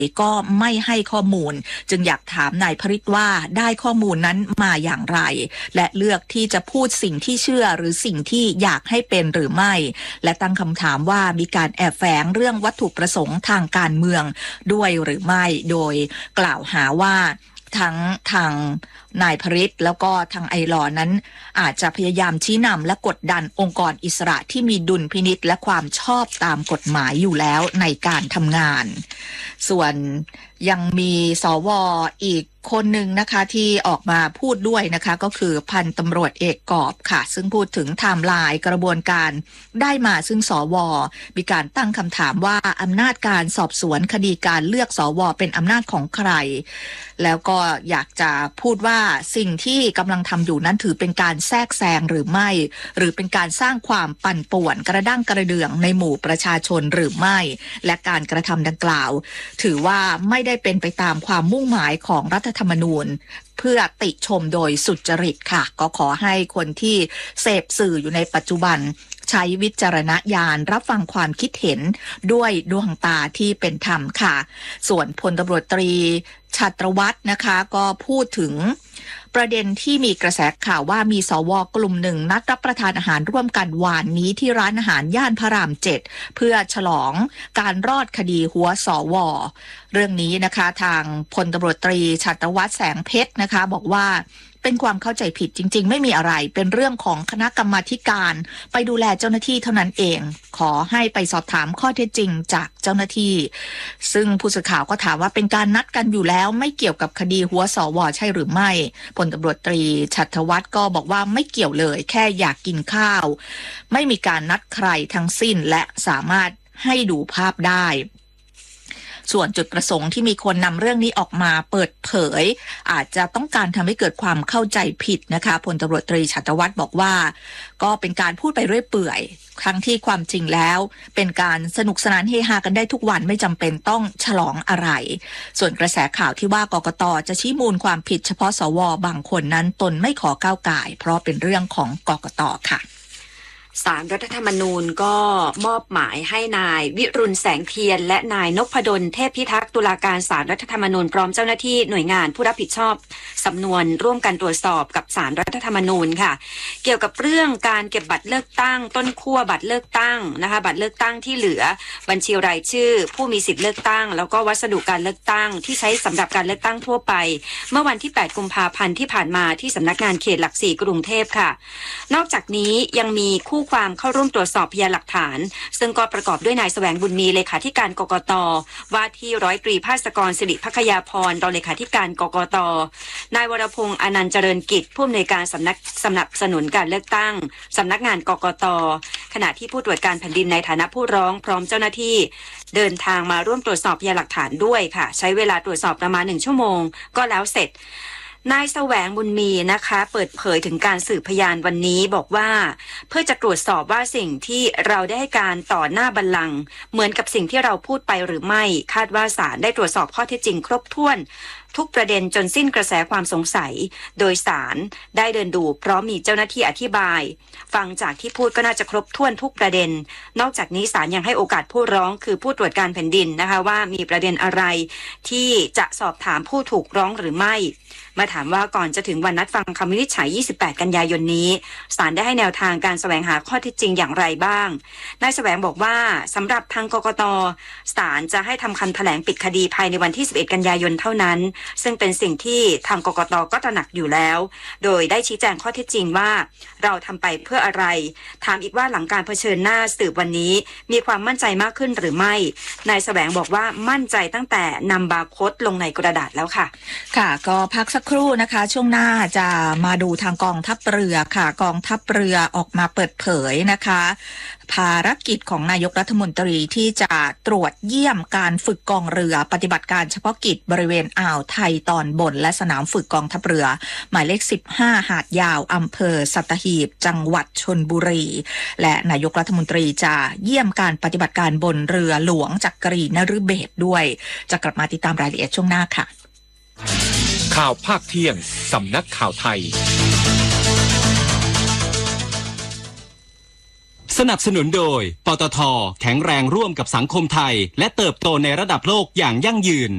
ก็ไม่ให้ข้อมูลจึงอยากถามนายพฤทธิ์ว่าได้ข้อมูลนั้นมาอย่างไรและเลือกที่จะพูดสิ่งที่เชื่อหรือสิ่งที่อยากให้เป็นหรือไม่และตั้งคำถามว่ามีการแอบแฝงเรื่องวัตถุประสงค์ทางการเมืองด้วยหรือไม่โดยกล่าวหาว่าทั้งทางนายพฤทธิ์แล้วก็ทางไอลอนั้นอาจจะพยายามชี้นำและกดดันองค์กรอิสระที่มีดุลพินิจและความชอบตามกฎหมายอยู่แล้วในการทำงานส่วนยังมีสว.อีกคนหนึ่งนะคะที่ออกมาพูดด้วยนะคะก็คือพันตำรวจเอกกอบค่ะซึ่งพูดถึงไทม์ไลน์กระบวนการได้มาซึ่งสว.มีการตั้งคำถามว่าอำนาจการสอบสวนคดีการเลือกสว.เป็นอำนาจของใครแล้วก็อยากจะพูดว่าสิ่งที่กำลังทำอยู่นั้นถือเป็นการแทรกแซงหรือไม่หรือเป็นการสร้างความปั่นป่วนกระด้างกระเดื่องในหมู่ประชาชนหรือไม่และการกระทำดังกล่าวถือว่าไม่ได้เป็นไปตามความมุ่งหมายของรัฐธรรมนูญเพื่อติชมโดยสุจริตค่ะก็ขอให้คนที่เสพสื่ออยู่ในปัจจุบันใช้วิจารณญาณรับฟังความคิดเห็นด้วยดวงตาที่เป็นธรรมค่ะส่วนพลตำรวจตรีชัตรวัฒน์นะคะก็พูดถึงประเด็นที่มีกระแสข่าวว่ามีสว.กลุ่มหนึ่งนัดรับประทานอาหารร่วมกันวานนี้ที่ร้านอาหารย่านพระราม7เพื่อฉลองการรอดคดีหัวสว.เรื่องนี้นะคะทางพลตำรวจตรีชัตรวัฒน์แสงเพชรนะคะบอกว่าเป็นความเข้าใจผิดจริงๆไม่มีอะไรเป็นเรื่องของคณะกรรมาธิการไปดูแลเจ้าหน้าที่เท่านั้นเองขอให้ไปสอบถามข้อเท็จจริงจากเจ้าหน้าที่ซึ่งผู้สื่อข่าวก็ถามว่าเป็นการนัดกันอยู่แล้วไม่เกี่ยวกับคดีหัวสว.ใช่หรือไม่พลตำรวจตรีชัตรวัฒน์ก็บอกว่าไม่เกี่ยวเลยแค่อยากกินข้าวไม่มีการนัดใครทั้งสิ้นและสามารถให้ดูภาพได้ส่วนจุดประสงค์ที่มีคนนำเรื่องนี้ออกมาเปิดเผยอาจจะต้องการทำให้เกิดความเข้าใจผิดนะคะพลตำรวจตรีชัตรวัฒน์บอกว่าก็เป็นการพูดไปเรื่อยเปื่อยทั้งที่ความจริงแล้วเป็นการสนุกสนานเฮฮากันได้ทุกวันไม่จำเป็นต้องฉลองอะไรส่วนกระแสข่าวที่ว่ากกต.จะชี้มูลความผิดเฉพาะสว.บางคนนั้นตนไม่ขอก้าวก่ายเพราะเป็นเรื่องของกกต.ค่ะศาลรัฐธรรมนูญก็มอบหมายให้นายวิรุณแสงเทียนและนายนพดลเทพพิทักษ์ตุลาการศาลรัฐธรรมนูญพร้อมเจ้าหน้าที่หน่วยงานผู้รับผิดชอบสำนวนร่วมกันตรวจสอบกับศาลรัฐธรรมนูญค่ะเกี่ยวกับเรื่องการเก็บบัตรเลือกตั้งต้นขั้วบัตรเลือกตั้งนะคะบัตรเลือกตั้งที่เหลือบัญชีรายชื่อผู้มีสิทธิ์เลือกตั้งแล้วก็วัสดุการเลือกตั้งที่ใช้สำหรับการเลือกตั้งทั่วไปเมื่อวันที่8กุมภาพันธ์ที่ผ่านมาที่สำนักงานเขตหลัก4กรุงเทพค่ะนอกจากนี้ยังมีคู่ความเข้าร่วมตรวจสอบพยานหลักฐานซึ่งก็ประกอบด้วยนายแสวงบุญมีเลขาธิการกกต.ว่าที่ร้อยตรีภาสกรศิริภัคยาพรรองเลขาธิการกกต.นายวรพงษ์อนันต์เจริญกิจผู้อำนวยการสนับสนุนการเลือกตั้งสำนักงานกกต.ขณะที่ผู้ตรวจการแผ่นดินในฐานะผู้ร้องพร้อมเจ้าหน้าที่เดินทางมาร่วมตรวจสอบพยานหลักฐานด้วยค่ะใช้เวลาตรวจสอบประมาณ1ชั่วโมงก็แล้วเสร็จนายแสวงบุญมีนะคะเปิดเผยถึงการสืบพยานวันนี้บอกว่าเพื่อจะตรวจสอบว่าสิ่งที่เราได้ให้การต่อหน้าบัลลังก์เหมือนกับสิ่งที่เราพูดไปหรือไม่คาดว่าศาลได้ตรวจสอบข้อเท็จจริงครบถ้วนทุกประเด็นจนสิ้นกระแสความสงสัยโดยศาลได้เดินดูเพราะมีเจ้าหน้าที่อธิบายฟังจากที่พูดก็น่าจะครบถ้วนทุกประเด็นนอกจากนี้ศาลยังให้โอกาสผู้ร้องคือผู้ตรวจการแผ่นดินนะคะว่ามีประเด็นอะไรที่จะสอบถามผู้ถูกร้องหรือไม่มาถามว่าก่อนจะถึงวันนัดฟังคำวินิจฉัย28กันยายนนี้ศาลได้ให้แนวทางการแสวงหาข้อเท็จจริงอย่างไรบ้างนายแสวงบอกว่าสำหรับทางกกต.ศาลจะให้ทำคำแถลงปิดคดีภายในวันที่11กันยายนเท่านั้นซึ่งเป็นสิ่งที่ทางกกต.ก็ตระหนักอยู่แล้วโดยได้ชี้แจงข้อเท็จจริงว่าเราทำไปเพื่ออะไรถามอีกว่าหลังการเผชิญหน้าสืบวันนี้มีความมั่นใจมากขึ้นหรือไม่นายแสวงบอกว่ามั่นใจตั้งแต่นำบาร์โค้ดลงในกระดาษแล้วค่ะค่ะก็พักสักครู่นะคะช่วงหน้าจะมาดูทางกองทัพเรือค่ะกองทัพเรือออกมาเปิดเผยนะคะภารกิจของนายกรัฐมนตรีที่จะตรวจเยี่ยมการฝึกกองเรือปฏิบัติการเฉพาะกิจบริเวณอ่าวไทยตอนบนและสนามฝึกกองทัพเรือหมายเลข15หาดยาวอำเภอสัตหีบจังหวัดชลบุรีและนายกรัฐมนตรีจะเยี่ยมการปฏิบัติการบนเรือหลวงจักรีนฤเบศรด้วยจะกลับมาติดตามรายละเอียดช่วงหน้าค่ะข่าวภาคเที่ยงสำนักข่าวไทยสนับสนุนโดยปตท.แข็งแรงร่วมกับสังคมไทยและเติบโตในระดับโลกอย่างยั่งยืน